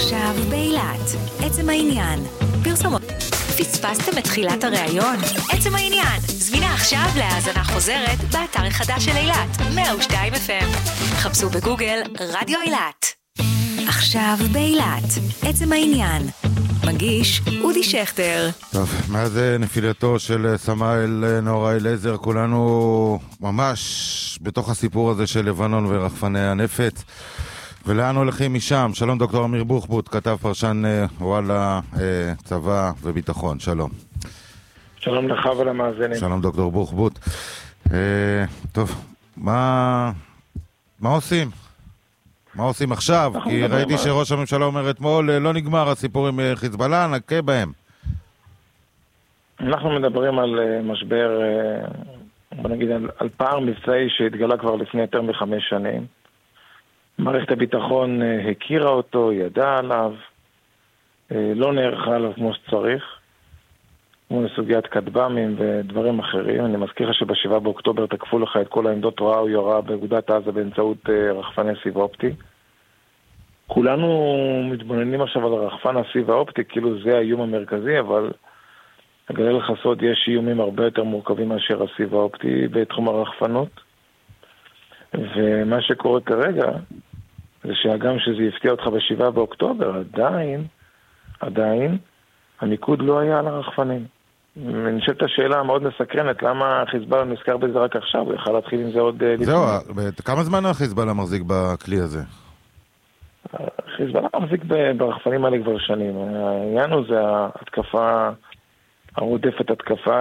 עכשיו באילת, עצם העניין, פרסומות. פספסתם את תחילת הראיון? עצם העניין, זמינה עכשיו להאזנה חוזרת באתר החדש של אילת, 102 FM. חפשו בגוגל רדיו אילת. עכשיו באילת, עצם העניין. מגיש אודי שכטר. טוב, מאז נפילתו של סמאל נוראי לזר, כולנו ממש בתוך הסיפור הזה של לבנון ורחפני הנפץ. ולאן הולכים משם? שלום דוקטור אמיר בוחבוט, כתב פרשן וואלה, צבא וביטחון, שלום. שלום לך ולמאזינים. שלום דוקטור בוחבוט. טוב, מה עושים? מה עושים עכשיו? כי ראיתי שראש הממשלה אומר אתמול, לא נגמר הסיפור עם חיזבאללה, נקה בהם. אנחנו מדברים על משבר, בוא נגיד, על פער מבצעי שהתגלה כבר לפני יותר מ5 שנים. מערכת הביטחון הכירה אותו, ידעה עליו, לא נערכה עליו כמו שצריך, כמו לסוגיית כטב"מים ודברים אחרים. אני מזכיר לך שב7 באוקטובר תקפו לך את כל העמדות רעה או יורה באגודת עזה באמצעות רחפני סיב אופטי. כולנו מתבוננים עכשיו על הרחפן הסיב האופטי, כאילו זה האיום המרכזי, אבל אגלה לך סוד, יש איומים הרבה יותר מורכבים מאשר הסיב האופטי בתחום הרחפנות. ומה שקורה כרגע זה שהגם שזה יפתיע אותך ב7 באוקטובר, עדיין המיקוד לא היה על הרחפנים. ונשאלת השאלה המאוד מסקרנת, למה חיזבאללה נזכר בזה רק עכשיו? הוא יכל להתחיל עם זה עוד לפני. זהו, כמה זמן החיזבאללה מחזיק בכלי הזה? חיזבאללה מחזיק ברחפנים האלה כבר שנים. העניין הוא זה ההתקפה, הרודפת התקפה,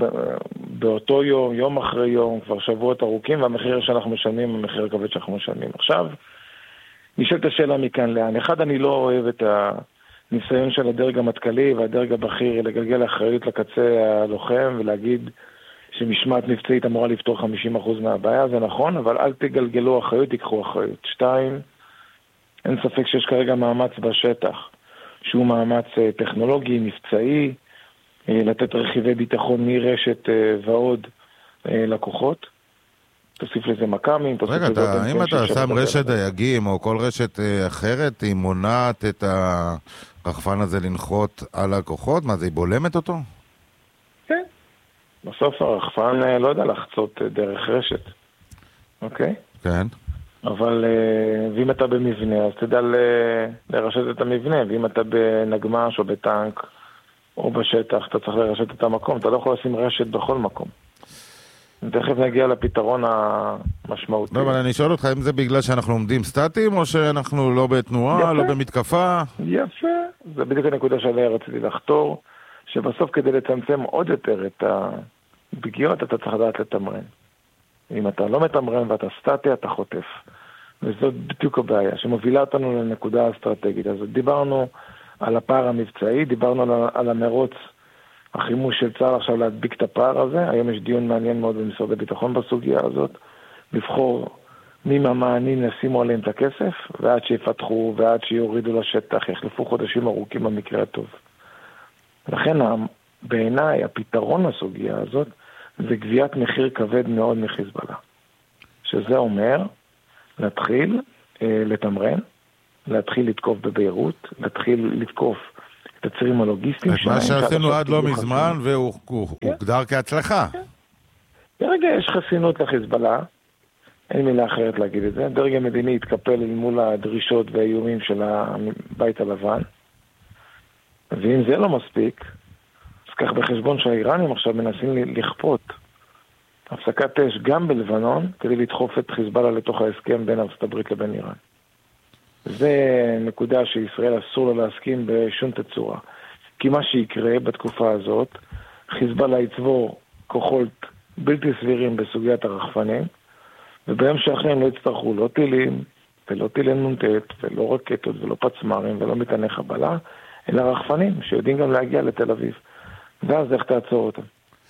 באותו יום, יום אחרי יום, כבר שבועות ארוכים, והמחיר שאנחנו משלמים, המחיר הכבד שאנחנו משלמים. עכשיו, נשאלת השאלה מכאן לאן. אחד, אני לא אוהב את הניסיון של הדרג המטכ"לי והדרג הבכיר לגלגל אחריות לקצה הלוחם ולהגיד שמשמעת מבצעית אמורה לפתור 50% מהבעיה, זה נכון, אבל אל תגלגלו אחריות, תיקחו אחריות. 2, אין ספק שיש כרגע מאמץ בשטח, שהוא מאמץ טכנולוגי, מבצעי, לתת רכיבי ביטחון מרשת ועוד לקוחות. תוסיף לזה מקמים. רגע, אם אתה שם רשת דייגים או כל רשת אחרת, היא מונעת את הרחפן הזה לנחות על הכוחות? מה, זה היא בולמת אותו? כן. בסוף הרחפן לא יודע לחצות דרך רשת. אוקיי? כן. אבל ואם אתה במבנה, אז תדע לרשת את המבנה. ואם אתה בנגמש או בטנק או בשטח, אתה צריך לרשת את המקום. אתה לא יכול לשים רשת בכל מקום. תכף נגיע לפתרון המשמעותי. לא, אבל אני שואל אותך, אם זה בגלל שאנחנו עומדים סטטיים, או שאנחנו לא בתנועה, יפה. לא במתקפה? יפה. זה בדיוק הנקודה שעליה רציתי לחתור, שבסוף כדי לצמצם עוד יותר את הפגיעות, אתה צריך לדעת לתמרן. אם אתה לא מתמרן ואתה סטטי, אתה חוטף. וזאת בדיוק הבעיה, שמובילה אותנו לנקודה האסטרטגית. אז דיברנו על הפער המבצעי, דיברנו על המרוץ, החימוש של צה"ל עכשיו להדביק את הפער הזה. היום יש דיון מעניין מאוד במשרד הביטחון בסוגיה הזאת, לבחור מי מהמענים ישימו עליהם את הכסף, ועד שיפתחו ועד שיורידו לשטח, יחלפו חודשים ארוכים במקרה הטוב. לכן בעיניי הפתרון לסוגיה הזאת זה גביית מחיר כבד מאוד מחיזבאללה. שזה אומר להתחיל לתמרן, להתחיל לתקוף בביירות, להתחיל לתקוף את הצירים הלוגיסטיים. מה שעשינו עד לא מזמן, והוא הוגדר כהצלחה. ברגע יש חסינות לחיזבאללה, אין מילה אחרת להגיד את זה. הדרג המדיני התקפל אל מול הדרישות והאיומים של הבית הלבן, ואם זה לא מספיק, אז כך בחשבון שהאיראנים עכשיו מנסים לכפות הפסקת אש גם בלבנון, כדי לדחוף את חיזבאללה לתוך ההסכם בין ארצות הברית לבין איראן. זה נקודה שישראל אסור לה להסכים בשום תצורה. כי מה שיקרה בתקופה הזאת, חיזבאללה יצבור כוחות בלתי סבירים בסוגיית הרחפנים, וביום שאחרי הם לא יצטרכו לא טילים, ולא טילי נ"ט, ולא רקטות, ולא פצמ"רים, ולא מטעני חבלה, אלא רחפנים שיודעים גם להגיע לתל אביב. ואז איך תעצור אותם?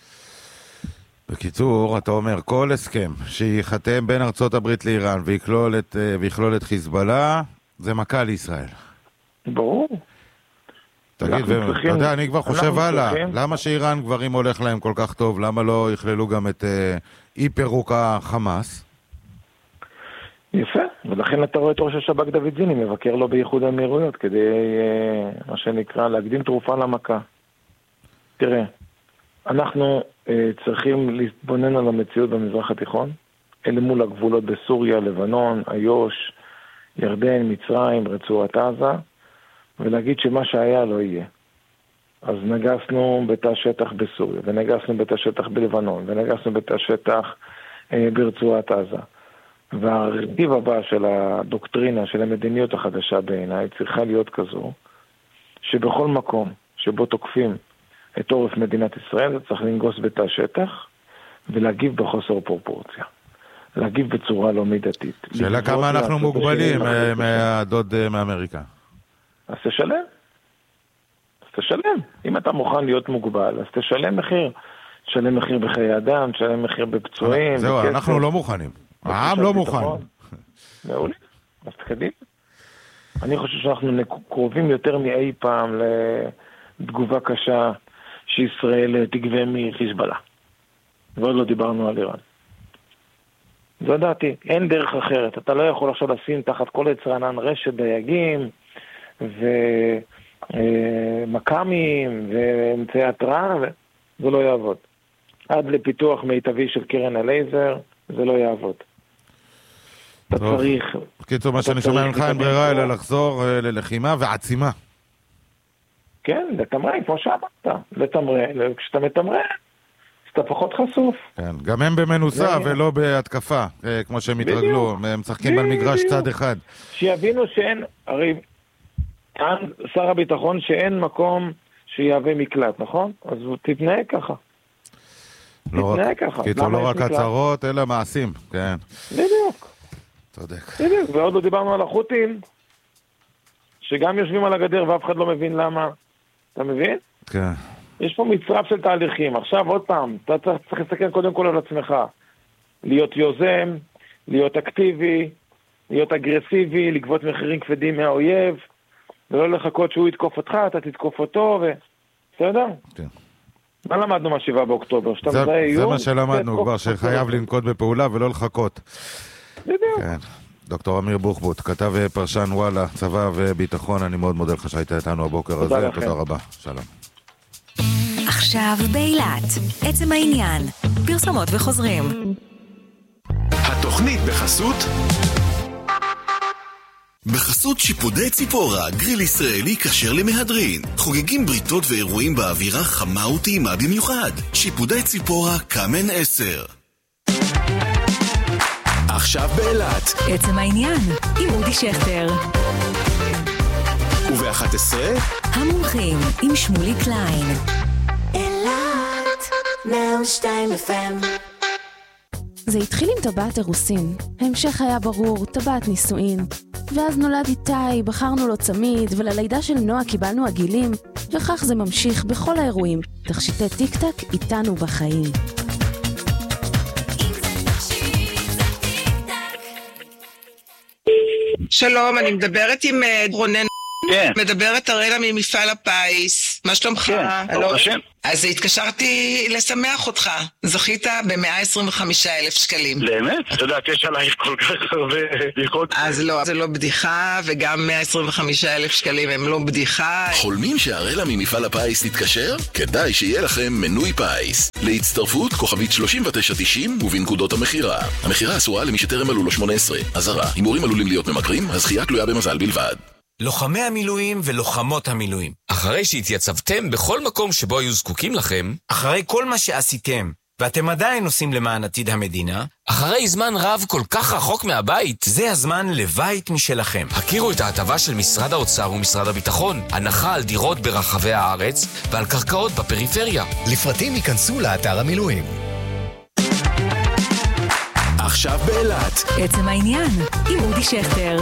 בקיצור, אתה אומר, כל הסכם שיחתם בין ארצות הברית לאיראן ויכלול את חיזבאללה, זה מכה לישראל. ברור. תגיד, אתה יודע, אני כבר חושב הלאה, למה שאיראן כבר אם הולך להם כל כך טוב, למה לא יכללו גם את אי פירוק החמאס? יפה, ולכן אתה רואה את ראש השב"כ דוד זיני מבקר לו באיחוד האמירויות כדי, מה שנקרא, להקדים תרופה למכה. תראה, אנחנו צריכים להתבונן על המציאות במזרח התיכון, אלה מול הגבולות בסוריה, לבנון, איו"ש, ירדן, מצרים, רצועת עזה, ולהגיד שמה שהיה לא יהיה. אז נגסנו בתא שטח בסוריה, ונגסנו בתא שטח בלבנון, ונגסנו בתא שטח ברצועת עזה. והרכיב הבא של הדוקטרינה, של המדיניות החדשה בעיניי, צריכה להיות כזו, שבכל מקום שבו תוקפים את עורף מדינת ישראל, זה צריך לנגוס בתא שטח, ולהגיב בחוסר פרופורציה. להגיב בצורה לא מידתית. שאלה כמה אנחנו מוגבלים מהדוד מאמריקה. אז תשלם. אם אתה מוכן להיות מוגבל, אז תשלם מחיר. תשלם מחיר בחיי אדם, תשלם מחיר בפצועים. זהו, אנחנו לא מוכנים. העם לא מוכן. מעולה. אז תקדים. אני חושב שאנחנו קרובים יותר מאי פעם לתגובה קשה שישראל תגבה מחיזבאללה. ועוד לא דיברנו על איראן. זו דעתי, אין דרך אחרת. אתה לא יכול עכשיו לשים תחת כל יצרנן רשת דייגים ומקמים ואמצעי התראה, זה לא יעבוד. עד לפיתוח מיטבי של קרן הלייזר, זה לא יעבוד. אתה צריך... בקיצור, מה שאני שומע ממך אין ברירה אלא לחזור ללחימה ועצימה. כן, לתמרן, כמו שאמרת. לתמרן, כשאתה מתמרן, אתה פחות חשוף. כן, גם הם במנוסה ולא בהתקפה, כמו שהם התרגלו, הם משחקים על מגרש צד אחד. שיבינו שאין, הרי כאן שר הביטחון שאין מקום שיהווה מקלט, נכון? אז הוא תתנהג ככה. תתנהג ככה. קיצור, לא רק הצהרות, אלא מעשים, כן. בדיוק. צודק. בדיוק, ועוד לא דיברנו על החות'ים, שגם יושבים על הגדר ואף אחד לא מבין למה. אתה מבין? כן. יש פה מצרף של תהליכים. עכשיו עוד פעם, אתה צריך להסתכל קודם כל על עצמך. להיות יוזם, להיות אקטיבי, להיות אגרסיבי, לגבות מחירים כבדים מהאויב, ולא לחכות שהוא יתקוף אותך, אתה תתקוף אותו, בסדר? כן. מה למדנו מה7 באוקטובר? זה מה שלמדנו כבר, שחייב לנקוט בפעולה ולא לחכות. בדיוק. כן. דוקטור אמיר בוחבוט, כתב פרשן וואלה, צבא וביטחון, אני מאוד מודה לך שהיית איתנו הבוקר הזה. תודה רבה. שלום. עכשיו באילת, עצם העניין, פרסומות וחוזרים. התוכנית בחסות בחסות שיפודי ציפורה, גריל ישראלי כשר למהדרין. חוגגים בריתות ואירועים באווירה חמה וטעימה במיוחד. שיפודי ציפורה, קאמן 10. עכשיו באילת, עצם העניין, עם אודי שכטר. וב-11 המומחים עם שמולי קליין. אילת 102 FM. זה התחיל עם טבעת אירוסין. ההמשך היה ברור, טבעת נישואין. ואז נולד איתי, בחרנו לו צמיד, וללידה של נועה קיבלנו עגילים, וכך זה ממשיך בכל האירועים. תכשיטי טיק טק איתנו בחיים. שלום, אני מדברת עם רונן. כן. מדברת הראלה ממפעל הפיס. מה שלומך? כן, ברוך השם. אז התקשרתי לשמח אותך. זכית ב-125,000 שקלים. באמת? אתה יודעת, יש עלייך כל כך הרבה בדיחות. אז לא, זה לא בדיחה, וגם 125,000 שקלים הם לא בדיחה. חולמים שהראלה ממפעל הפיס תתקשר? כדאי שיהיה לכם מנוי פיס. להצטרפות כוכבית 3990 ובנקודות המחירה. המחירה אסורה למי שטרם מלאו לו 18. אזהרה, הימורים עלולים להיות ממכרים, הזכייה תלויה במזל בלבד. לוחמי המילואים ולוחמות המילואים. אחרי שהתייצבתם בכל מקום שבו היו זקוקים לכם, אחרי כל מה שעשיתם, ואתם עדיין עושים למען עתיד המדינה, אחרי זמן רב כל כך רחוק מהבית, זה הזמן לבית משלכם. הכירו את ההטבה של משרד האוצר ומשרד הביטחון, הנחה על דירות ברחבי הארץ ועל קרקעות בפריפריה. לפרטים ייכנסו לאתר המילואים. עכשיו באילת, עצם העניין, עם אודי שכטר.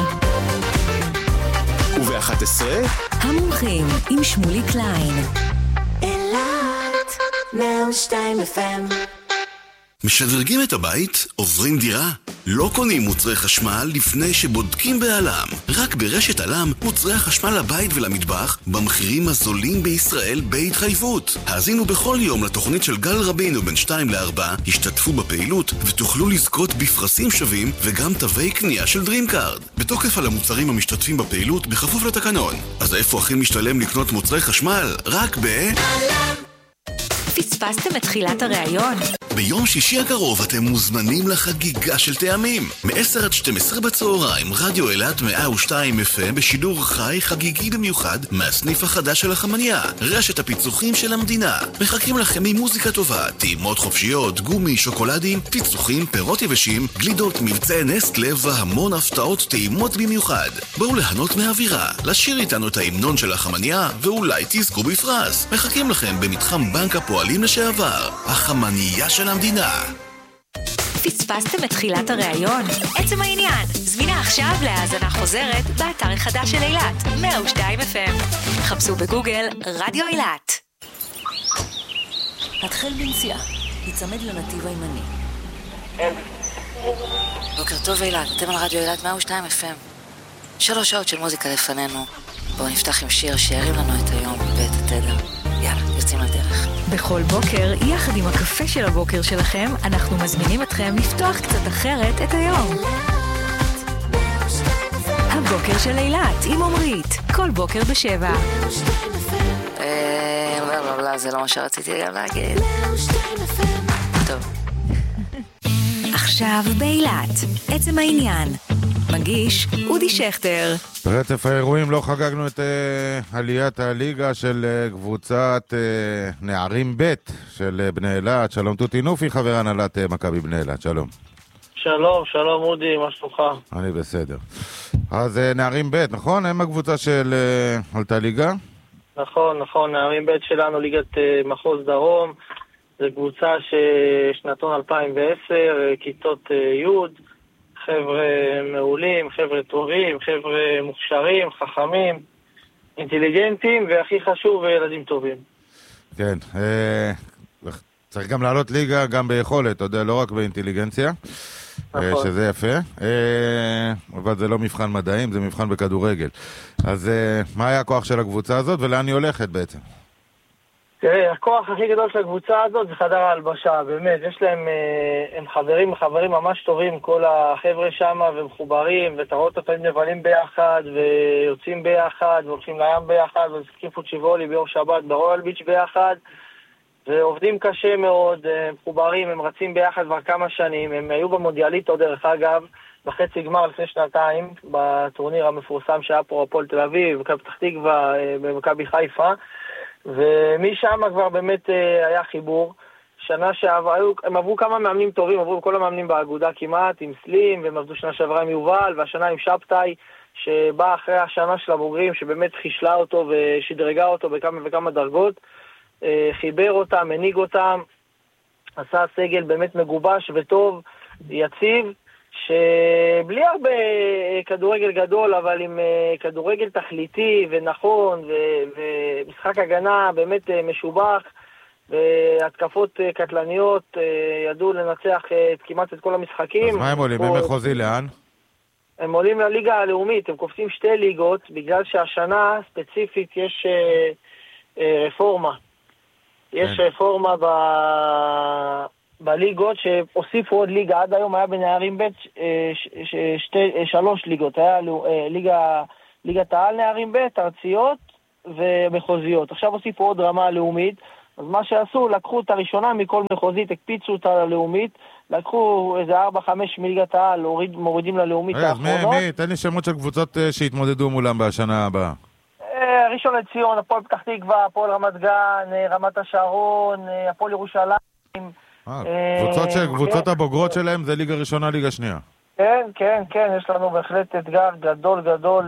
וב-11 המומחים עם שמולי קליין. אילת 102 FM. משדרגים את הבית? עוברים דירה? לא קונים מוצרי חשמל לפני שבודקים בעלם. רק ברשת עלם מוצרי החשמל לבית ולמטבח במחירים הזולים בישראל בהתחייבות. האזינו בכל יום לתוכנית של גל רבינו בין 2 ל-4, השתתפו בפעילות ותוכלו לזכות בפרסים שווים וגם תווי קנייה של דרימקארד. בתוקף על המוצרים המשתתפים בפעילות בכפוף לתקנון. אז איפה הכי משתלם לקנות מוצרי חשמל? רק פספסתם את תחילת הראיון? ביום שישי הקרוב אתם מוזמנים לחגיגה של טעמים. מ-10 עד 12 בצהריים, רדיו אילת 102 FM בשידור חי חגיגי במיוחד מהסניף החדש של החמניה, רשת הפיצוחים של המדינה. מחכים לכם ממוזיקה טובה, טעימות חופשיות, גומי, שוקולדים, פיצוחים, פירות יבשים, גלידות, מבצעי נסטלה והמון הפתעות טעימות במיוחד. בואו ליהנות מהאווירה, לשיר איתנו את ההמנון של החמניה ואולי תזכו בפרס. מחכים לכם במתחם בנק הפועלים לשעבר, החמניה של המדינה. פספסתם את תחילת הראיון? עצם העניין, זמינה עכשיו להאזנה חוזרת באתר החדש של אילת, 102 FM. חפשו בגוגל רדיו אילת. התחל בנסיעה, יצמד לנתיב הימני. בוקר טוב אילת, אתם על רדיו אילת 102 FM. 3 שעות של מוזיקה לפנינו. בואו נפתח עם שיר שירים לנו את היום ואת התדר. יאללה, יוצאים לדרך. בכל בוקר, יחד עם הקפה של הבוקר שלכם, אנחנו מזמינים אתכם לפתוח קצת אחרת את היום. הבוקר של אילת עם עומרית, כל בוקר ב7. לא, זה לא מה שרציתי גם להגיד. טוב. עכשיו באילת, עצם העניין. מגיש אודי שכטר. ברצף האירועים לא חגגנו את עליית הליגה של קבוצת נערים ב' של בני אילת. שלום תותי נופי, חבר הנהלת מכבי בני אילת, שלום. שלום אודי, מה שלומך? אני בסדר. אז נערים ב', נכון? הם הקבוצה של עלתה ליגה? נכון, נערים ב' שלנו ליגת מחוז דרום. זו קבוצה ששנתון 2010, כיתות י', חבר'ה מעולים, חבר'ה טובים, חבר'ה מוכשרים, חכמים, אינטליגנטים, והכי חשוב, ילדים טובים. כן, צריך גם לעלות ליגה, גם ביכולת, אתה יודע, לא רק באינטליגנציה, שזה יפה, אבל זה לא מבחן מדעים, זה מבחן בכדורגל. אז מה היה הכוח של הקבוצה הזאת, ולאן היא הולכת בעצם? תראה, הכוח הכי גדול של הקבוצה הזאת זה חדר ההלבשה, באמת, יש להם, הם חברים ממש טובים, כל החבר'ה שם, ומחוברים, ותראות אותם מבלים ביחד, ויוצאים ביחד, והולכים לים ביחד, ומשחקים פוטשיבולי ביום שבת ברויאל ביץ' ביחד, ועובדים קשה מאוד, מחוברים, הם רצים ביחד כבר כמה שנים, הם היו במונדיאליטו דרך אגב, בחצי גמר לפני 2 בטורניר המפורסם שהיה פה הפועל תל אביב, מכבי פתח תקווה, במכבי חיפה, ומשם כבר באמת היה חיבור. שנה שעברה, הם עברו כמה מאמנים טובים, עברו כל המאמנים באגודה כמעט, עם סלים, והם עבדו שנה שעברה עם יובל, והשנה עם שבתאי, שבא אחרי השנה של הבוגרים, שבאמת חישלה אותו ושדרגה אותו בכמה וכמה דרגות, חיבר אותם, מנהיג אותם, עשה סגל באמת מגובש וטוב, יציב, שבלי הרבה כדורגל גדול, אבל עם כדורגל תכליתי ונכון, ומשחק הגנה באמת משובח, והתקפות קטלניות, ידעו לנצח כמעט את כל המשחקים. אז מה הם עולים? הם מחוזי לאן? הם עולים לליגה הלאומית, הם קופצים 2 ליגות, בגלל שהשנה ספציפית יש רפורמה. יש רפורמה בליגות שהוסיפו עוד ליגה. עד היום היה בנערים ב' 3 ליגות. היה ליגת העל נערים ב', ארציות ומחוזיות. עכשיו הוסיפו עוד רמה לאומית. אז מה שעשו, לקחו את הראשונה מכל מחוזית, הקפיצו אותה ללאומית, לקחו איזה 4-5 מליגת העל, מורידים ללאומית האחרונות. תן לי שמות של קבוצות שהתמודדו מולם בשנה הבאה. ראשון לציון, הפועל פתח תקווה, הפועל רמת גן, רמת השרון, הפועל ירושלים. קבוצות הבוגרות שלהם זה ליגה ראשונה, ליגה שנייה. כן, יש לנו בהחלט אתגר גדול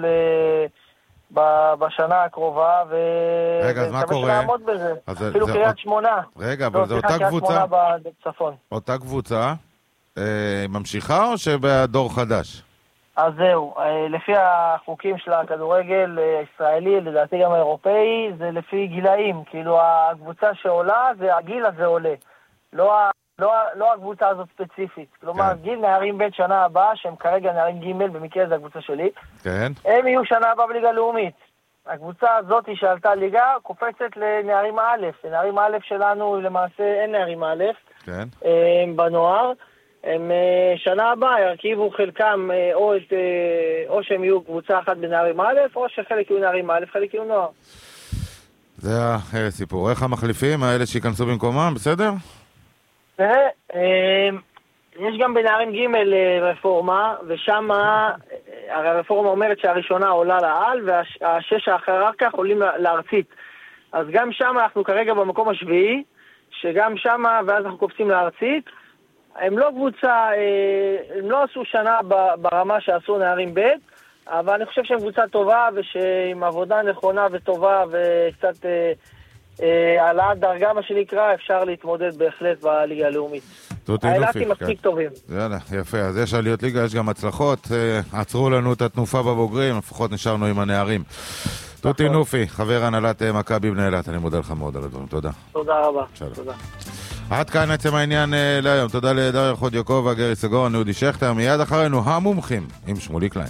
בשנה הקרובה, רגע, אז מה קורה? לעמוד בזה. אפילו קריית שמונה. רגע, אבל זו אותה קבוצה? אותה קבוצה ממשיכה או שבדור חדש? אז זהו, לפי החוקים של הכדורגל הישראלי, לדעתי גם האירופאי, זה לפי גילאים. כאילו הקבוצה שעולה, הגיל הזה עולה. לא לא הקבוצה הזאת ספציפית. כלומר, גיל נערים ב' שנה הבאה, שהם כרגע נערים ג', במקרה זה הקבוצה שלי, כן. הם יהיו שנה הבאה בליגה לאומית. הקבוצה הזאת שעלתה ליגה קופצת לנערים א'. לנערים א' שלנו למעשה אין נערים א', כן. בנוער. הם שנה הבאה ירכיבו חלקם או שהם יהיו קבוצה אחת בנערים א', או שחלק יהיו נערים א', חלק יהיו נוער. זה הסיפור. איך המחליפים, האלה שיכנסו במקומם, בסדר? תראה, יש גם בנערים ג' רפורמה, ושם הרי הרפורמה אומרת שהראשונה עולה לעל, והשש האחר כך עולים לארצית. אז גם שם אנחנו כרגע במקום השביעי, שגם שם, ואז אנחנו קופצים לארצית. הם לא קבוצה, הם לא עשו שנה ברמה שעשו נערים ב', אבל אני חושב שהם קבוצה טובה, ושעם עבודה נכונה וטובה, וקצת העלאת דרגה, מה שנקרא, אפשר להתמודד בהחלט בליגה הלאומית. האילתים מספיק טובים. יאללה, יפה. אז יש עליות ליגה, יש גם הצלחות. עצרו לנו את התנופה בבוגרים, לפחות נשארנו עם הנערים. תותי נופי, חבר הנהלת מכבי בני אילת, אני מודה לך מאוד על הדברים. תודה. תודה רבה. תודה. עד כאן עצם העניין להיום. תודה לדריה חודיוקוב וגרי סגור, אני אודי שכטר. מיד אחרינו המומחים עם שמולי קליין.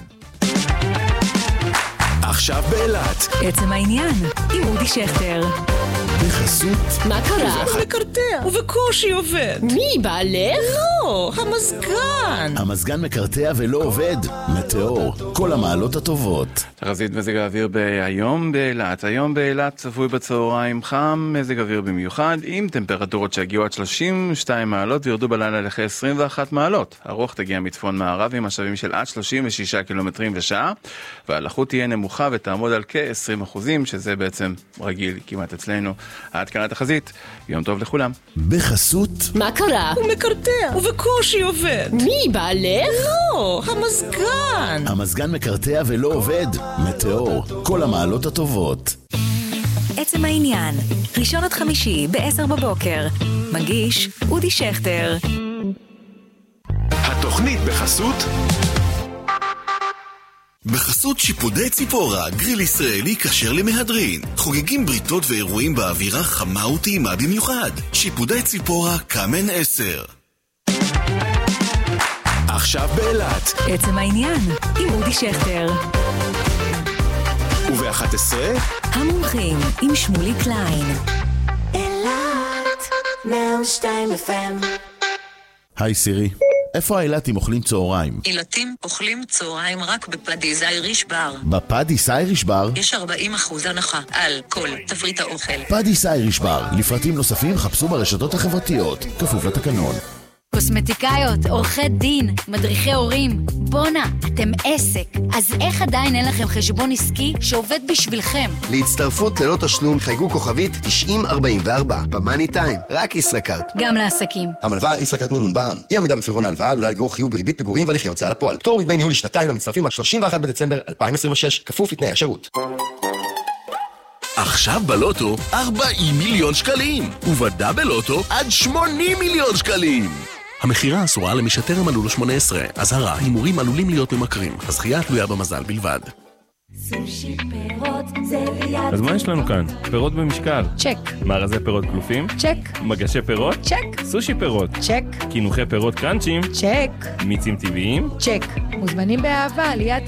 עכשיו באילת. עצם העניין עם אודי שכטר. בחסות. מה קרה? הוא מקרטע, ובקושי עובד. מי, בעלך? לא, המזגן. המזגן מקרטע ולא עובד. מטאור, כל המעלות הטובות. תחזית מזג האוויר היום באילת. היום באילת צפוי בצהריים חם, מזג אוויר במיוחד, עם טמפרטורות שהגיעו עד 32 מעלות וירדו בלילה לכ 21 מעלות. הרוח תגיע מצפון מערב עם משאבים של עד 36 קילומטרים לשעה, והלחות תהיה נמוכה ותעמוד על כ-20%, שזה בעצם רגיל כמעט אצלנו. עד כאן התחזית, יום טוב לכולם. בחסות. מה קרה? הוא מקרטע, ובקושי עובד. מי, בעלך? לא, המזגן. המזגן מקרטע ולא עובד. מטאור, כל המעלות הטובות. עצם העניין, ראשון עד חמישי ב-10 בבוקר. מגיש אודי שכטר. התוכנית בחסות בחסות שיפודי ציפורה, גריל ישראלי כשר למהדרין. חוגגים בריתות ואירועים באווירה חמה וטעימה במיוחד. שיפודי ציפורה, קאמן 10. עכשיו באילת. עצם העניין עם אודי שכטר. וב-11 המומחים עם שמולי קליין. אילת 102 FM. היי סירי, איפה האילתים אוכלים צהריים? אילתים אוכלים צהריים רק בפדיס אייריש בר. בפדיס אייריש בר? יש 40% הנחה על כל תפריט האוכל. פדיס אייריש בר. לפרטים נוספים חפשו ברשתות החברתיות. כפוף לתקנון. קוסמטיקאיות, עורכי דין, מדריכי הורים. בונה, אתם עסק. אז איך עדיין אין לכם חשבון עסקי שעובד בשבילכם? להצטרפות ללא תשלום חייגו כוכבית 9044 במאני טיים, רק ישראכרט. גם לעסקים. המלווה ישראכרט נון בע"מ. אי עמידה בפירעון ההלוואה עלולה לגרור חיוב בריבית פיגורים והליכי הוצאה לפועל. פטור מדמי ניהול לשנתיים למצטרפים עד 31 בדצמבר 2026, כפוף לתנאי השירות. עכשיו בלוטו 40 מיליון שקלים, ובדאבל לוטו עד 80 מיליון שקלים. המחירה אסורה למי שטרם מלאו לו 18. אזהרה, הימורים עלולים להיות ממכרים. הזכייה תלויה במזל בלבד. סושי פירות זה ליד. אז מה יש לנו כאן? פירות במשקל. צ'ק. מארזי פירות קלופים? צ'ק. מגשי פירות? צ'ק. סושי פירות? צ'ק. קינוחי פירות קראנצ'ים? צ'ק. מיצים טבעיים? צ'ק. מוזמנים באהבה ליד